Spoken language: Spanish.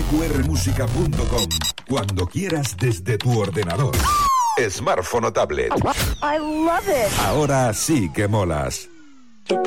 4qrmusica.com. Cuando quieras desde tu ordenador, smartphone o tablet. I love it. Ahora sí que molas.